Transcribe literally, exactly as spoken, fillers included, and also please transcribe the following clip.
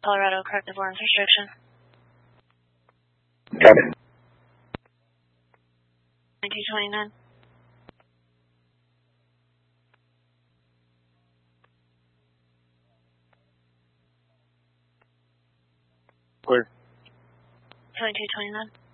Colorado, corrective arms restriction. Got it. nineteen twenty-nine. Clear. twenty-two twenty-nine.